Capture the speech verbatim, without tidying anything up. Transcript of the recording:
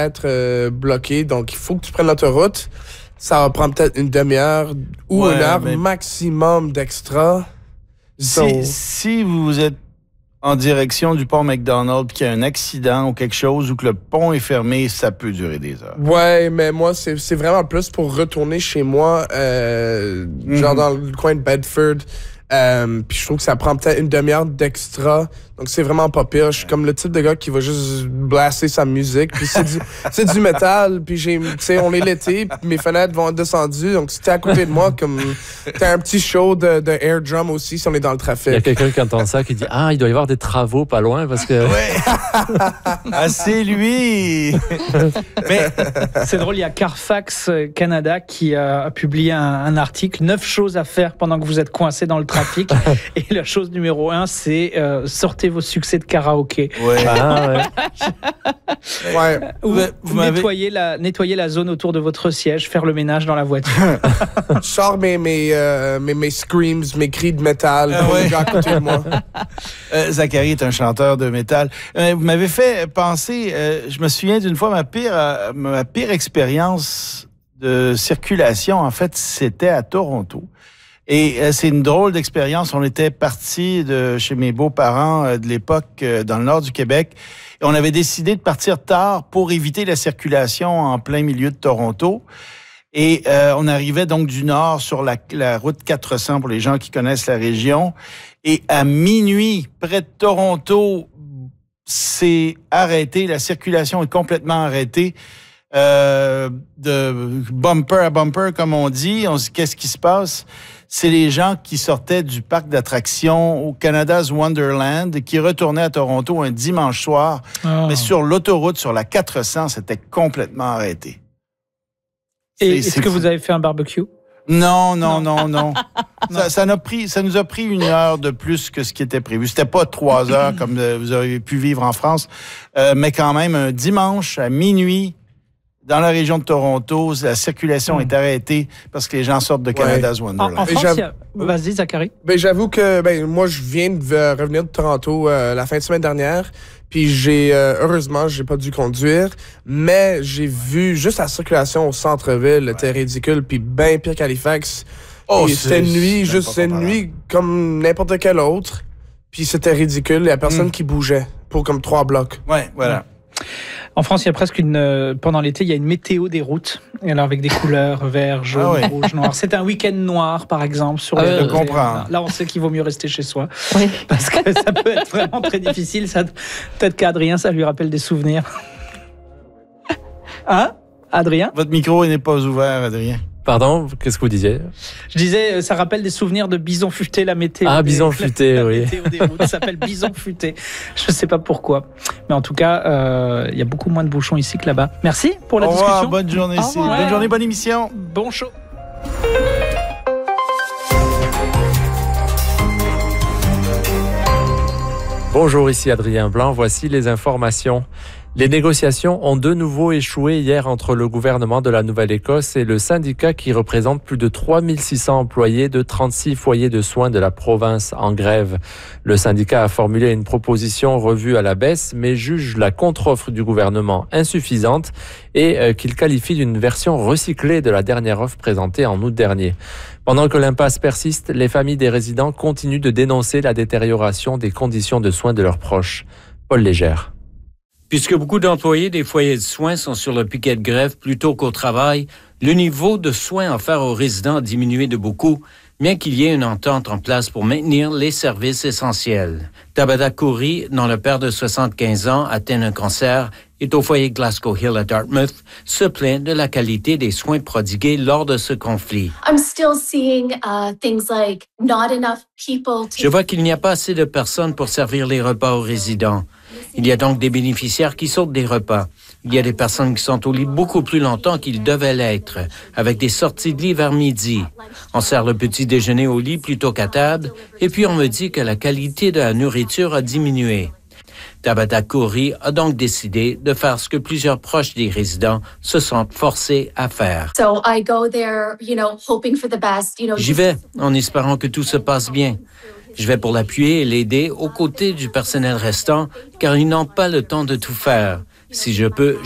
être euh, bloqué. Donc, il faut que tu prennes l'autoroute. Ça va prendre peut-être une demi-heure ou Ouais, une heure mais... maximum d'extra. Si, Donc... si vous êtes en direction du pont McDonald puis qu'il y a un accident ou quelque chose ou que le pont est fermé, ça peut durer des heures. Ouais, mais moi, c'est, c'est vraiment plus pour retourner chez moi, euh, mm-hmm. genre dans le coin de Bedford. Euh, puis je trouve que ça prend peut-être une demi-heure d'extra. Donc c'est vraiment pas pire. Je suis comme le type de gars qui va juste blaster sa musique. Puis c'est du, c'est du métal. Puis j'ai, tu sais, on est l'été. Puis mes fenêtres vont être descendues. Donc si t'es à côté de moi, comme t'as un petit show de, de air drum aussi si on est dans le trafic. Il y a quelqu'un qui entend ça qui dit ah il doit y avoir des travaux pas loin parce que. Ouais. Ah c'est lui. Mais c'est drôle. Il y a Carfax Canada qui a publié un, un article neuf choses à faire pendant que vous êtes coincé dans le trafic. Et la chose numéro un, c'est euh, sortez vos succès de karaoké. Ouais. Ah, ouais. ouais. Ou, vous, vous nettoyez, la, nettoyez la zone autour de votre siège, faire le ménage dans la voiture. Je sors mes, mes, euh, mes, mes screams, mes cris de métal pour les gens à côté de moi. Euh, Zachary est un chanteur de métal. Euh, vous m'avez fait penser, euh, je me souviens d'une fois, ma pire, euh, ma pire expérience de circulation, en fait, c'était à Toronto. Et euh, c'est une drôle d'expérience. On était partis de chez mes beaux-parents euh, de l'époque euh, dans le nord du Québec. Et on avait décidé de partir tard pour éviter la circulation en plein milieu de Toronto. Et euh, on arrivait donc du nord sur la, la route quatre cents pour les gens qui connaissent la région. Et à minuit, près de Toronto, c'est arrêté. La circulation est complètement arrêtée. Euh, de bumper à bumper, comme on dit. On se dit, qu'est-ce qui se passe? C'est les gens qui sortaient du parc d'attractions au Canada's Wonderland et qui retournaient à Toronto un dimanche soir. Oh. Mais sur l'autoroute, sur la quatre cents, c'était complètement arrêté. Et c'est, est-ce c'est que fou. Vous avez fait un barbecue? Non, non, non, non. non. Ça, ça, n'a pris, ça nous a pris une heure de plus que ce qui était prévu. C'était pas trois heures comme vous avez pu vivre en France, euh, mais quand même un dimanche à minuit, dans la région de Toronto, la circulation mmh. est arrêtée parce que les gens sortent de Canada's ouais. Wonderland. En, en France, a... Vas-y, Zachary. Ben, j'avoue que ben, moi, je viens de revenir de Toronto euh, la fin de semaine dernière. Puis j'ai, euh, heureusement, j'ai pas dû conduire. Mais j'ai vu juste la circulation au centre-ville, ouais. était ridicule. Puis bien pire qu'Halifax. Oh, c'est, c'était une nuit, juste c'est une nuit comme n'importe quelle autre. Puis c'était ridicule. Il y a personne mmh. qui bougeait pour comme trois blocs. Ouais, voilà. Ouais. En France, il y a presque une... Euh, pendant l'été, il y a une météo des routes. Et alors, avec des couleurs vert, jaune, ah ouais. rouge, noir. C'est un week-end noir, par exemple. Sur ah, les je comprends. Là, on sait qu'il vaut mieux rester chez soi. Oui. Parce que ça peut être vraiment très difficile. Ça, peut-être qu'Adrien, ça lui rappelle des souvenirs. Hein, Adrien? Votre micro n'est pas ouvert, Adrien. Pardon, qu'est-ce que vous disiez? Je disais, ça rappelle des souvenirs de Bison Futé, la météo. Ah, Bison des, Futé, la, oui. La météo des routes, ça s'appelle Bison Futé. Je ne sais pas pourquoi. Mais en tout cas, euh, il y a beaucoup moins de bouchons ici que là-bas. Merci pour la Au discussion. revoir, bonne journée ici. Bonne journée, bonne émission. Bon show. Bonjour, ici Adrien Blanc. Voici les informations. Les négociations ont de nouveau échoué hier entre le gouvernement de la Nouvelle-Écosse et le syndicat qui représente plus de trois mille six cents employés de trente-six foyers de soins de la province en grève. Le syndicat a formulé une proposition revue à la baisse, mais juge la contre-offre du gouvernement insuffisante et euh, qu'il qualifie d'une version recyclée de la dernière offre présentée en août dernier. Pendant que l'impasse persiste, les familles des résidents continuent de dénoncer la détérioration des conditions de soins de leurs proches. Paul Légère. Puisque beaucoup d'employés des foyers de soins sont sur le piquet de grève plutôt qu'au travail, le niveau de soins offerts aux résidents a diminué de beaucoup, bien qu'il y ait une entente en place pour maintenir les services essentiels. Tabata Kouri, dont le père de soixante-quinze ans atteint d'un cancer, est au foyer Glasgow Hill à Dartmouth, se plaint de la qualité des soins prodigués lors de ce conflit. I'm still seeing, uh, things like not enough people to... Je vois qu'il n'y a pas assez de personnes pour servir les repas aux résidents. Il y a donc des bénéficiaires qui sautent des repas. Il y a des personnes qui sont au lit beaucoup plus longtemps qu'ils devaient l'être, avec des sorties de lit vers midi. On sert le petit déjeuner au lit plutôt qu'à table, et puis on me dit que la qualité de la nourriture a diminué. Tabata Kouri a donc décidé de faire ce que plusieurs proches des résidents se sentent forcés à faire. So I go there, you know, hoping for the best, you know. J'y vais en espérant que tout se passe bien. Je vais pour l'appuyer et l'aider aux côtés du personnel restant, car ils n'ont pas le temps de tout faire. Si je peux,